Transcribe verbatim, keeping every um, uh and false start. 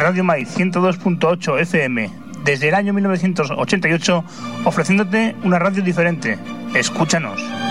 Radio Mai ciento dos punto ocho F M desde el año mil novecientos ochenta y ocho, ofreciéndote una radio diferente. Escúchanos.